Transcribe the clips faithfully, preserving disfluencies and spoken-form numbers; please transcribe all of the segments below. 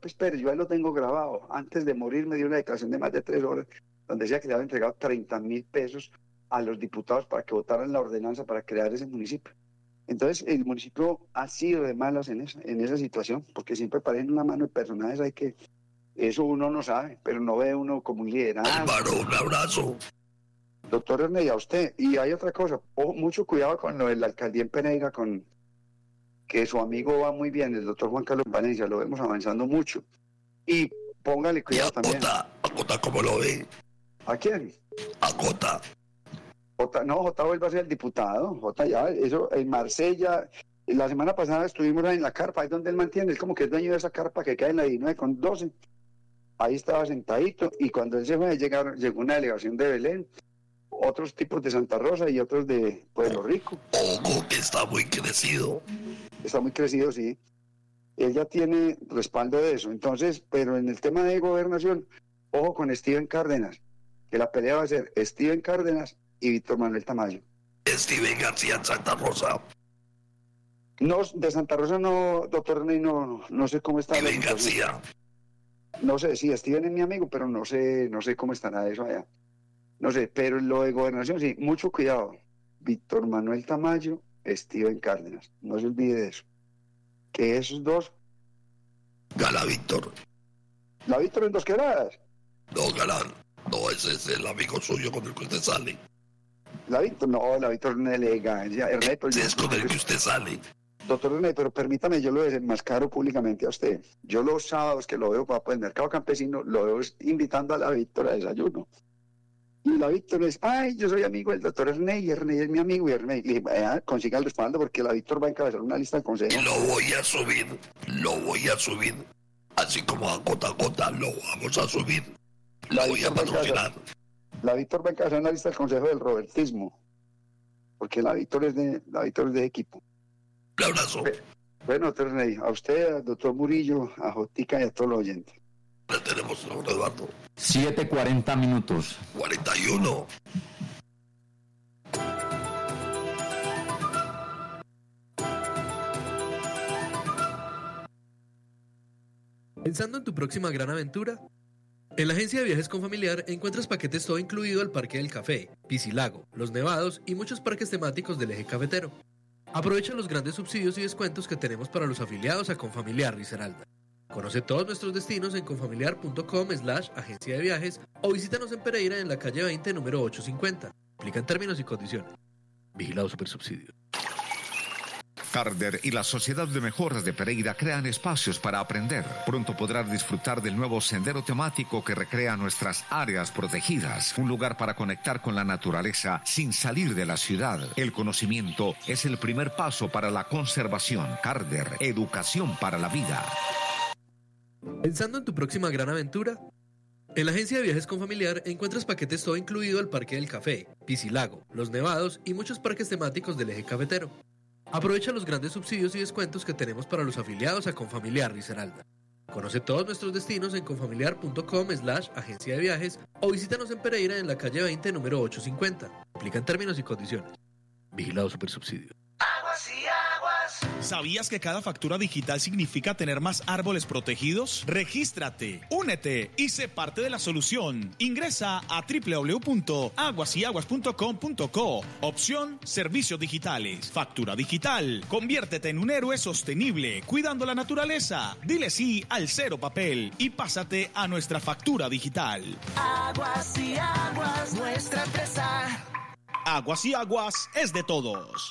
pues, pero yo ahí lo tengo grabado. Antes de morir me dio una declaración de más de tres horas, donde decía que le había entregado treinta mil pesos a los diputados para que votaran la ordenanza para crear ese municipio. Entonces, el municipio ha sido de malas en esa, en esa situación, porque siempre parecen una mano de personajes, hay que, eso uno no sabe, pero no ve uno como un liderazgo. Álvaro, un abrazo. Doctor Erney, a usted. Y hay otra cosa, ojo, mucho cuidado con lo de la alcaldía en Pereira, con que su amigo va muy bien, el doctor Juan Carlos Valencia, lo vemos avanzando mucho. Y póngale cuidado también. Jota, a Jota, ¿cómo lo ve? ¿A quién? A Jota. Jota, no, Jota vuelve a ser el diputado. Jota ya, eso en Marsella. La semana pasada estuvimos ahí en la carpa, ahí donde él mantiene, es como que es dueño de esa carpa que cae en la diecinueve con doce. Ahí estaba sentadito, y cuando él se fue, llegaron, llegó una delegación de Belén, otros tipos de Santa Rosa y otros de Pueblo Rico. Ojo, que está muy crecido. Está muy crecido, sí. Él ya tiene respaldo de eso. Entonces, pero en el tema de gobernación, ojo con Steven Cárdenas, que la pelea va a ser Steven Cárdenas y Víctor Manuel Tamayo. Steven García en Santa Rosa. No, de Santa Rosa no, doctor Erney, no, no sé cómo está. Steven García. No sé, sí, Steven es mi amigo, pero no sé, no sé cómo estará eso allá. No sé, pero lo de gobernación, sí, mucho cuidado. Víctor Manuel Tamayo, Steven Cárdenas, no se olvide de eso. Que esos dos... Gala Víctor. ¿La Víctor en Dos Quebradas? No, Galán. No, ese es el amigo suyo con el que usted sale. La Víctor, no, la Víctor no es elegancia. Ernesto, Ese es con el que usted sale. Doctor René, pero permítame, yo lo desenmascaro públicamente a usted. Yo los sábados que lo veo para el mercado campesino, lo veo invitando a la Víctor a desayuno. Y la Víctor es, ay, yo soy amigo del doctor Erney, y Erney es mi amigo, y Erney, le dije, eh, consiga el respaldo porque la Víctor va a encabezar una lista del consejo. Y lo voy a subir, lo voy a subir. Así como a gota a gota lo vamos a subir. Lo La voy a Víctor va a patrocinar. encabezar- La Víctor va a encabezar una lista del consejo del robertismo. Porque la Víctor es de, la Víctor es de equipo. Un abrazo. Bueno, doctor Erney, a usted, al doctor Murillo, a Jotica y a todos los oyentes. Ya tenemos a don Eduardo. siete cuarenta minutos. cuarenta y uno. ¿Pensando en tu próxima gran aventura? En la agencia de viajes Confamiliar encuentras paquetes todo incluido al Parque del Café, Piscilago, Los Nevados y muchos parques temáticos del eje cafetero. Aprovecha los grandes subsidios y descuentos que tenemos para los afiliados a Confamiliar Risaralda. Conoce todos nuestros destinos en confamiliar.com slash agencia de viajes o visítanos en Pereira en la calle veinte número ochocientos cincuenta. Aplica en términos y condiciones. Vigilado Supersubsidio. Carder y la Sociedad de Mejoras de Pereira crean espacios para aprender. Pronto podrás disfrutar del nuevo sendero temático que recrea nuestras áreas protegidas. Un lugar para conectar con la naturaleza sin salir de la ciudad. El conocimiento es el primer paso para la conservación. Carder, educación para la vida. ¿Pensando en tu próxima gran aventura? En la agencia de viajes Confamiliar encuentras paquetes todo incluido al Parque del Café, Piscilago, Los Nevados y muchos parques temáticos del eje cafetero. Aprovecha los grandes subsidios y descuentos que tenemos para los afiliados a Confamiliar Risaralda. Conoce todos nuestros destinos en confamiliar.com slash agencia de viajes o visítanos en Pereira en la calle veinte número ochocientos cincuenta. Aplica en términos y condiciones. Vigilado Supersubsidio. Aguas y aguas. ¿Sabías que cada factura digital significa tener más árboles protegidos? Regístrate, únete y sé parte de la solución. Ingresa a doble u doble u doble u punto aguas y aguas punto com punto co. Opción Servicios Digitales. Factura digital. Conviértete en un héroe sostenible, cuidando la naturaleza. Dile sí al cero papel y pásate a nuestra factura digital. Aguas y aguas, nuestra empresa. Aguas y aguas es de todos.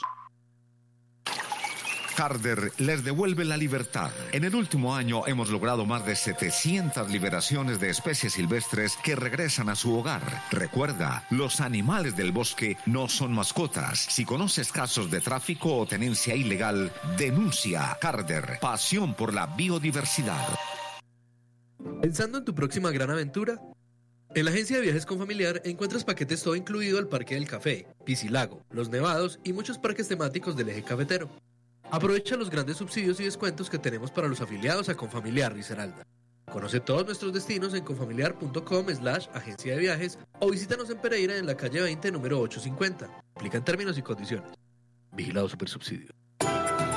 Carder les devuelve la libertad. En el último año hemos logrado más de setecientas liberaciones de especies silvestres que regresan a su hogar. Recuerda, los animales del bosque no son mascotas. Si conoces casos de tráfico o tenencia ilegal, denuncia. Carder, pasión por la biodiversidad. ¿Pensando en tu próxima gran aventura? En la agencia de viajes Confamiliar encuentras paquetes todo incluido al Parque del Café, Piscilago, Los Nevados y muchos parques temáticos del eje cafetero. Aprovecha los grandes subsidios y descuentos que tenemos para los afiliados a Confamiliar Risaralda. Conoce todos nuestros destinos en confamiliar.com slash agencia de viajes o visítanos en Pereira en la calle veinte número ochocientos cincuenta. Aplica en términos y condiciones. Vigilado Supersubsidio.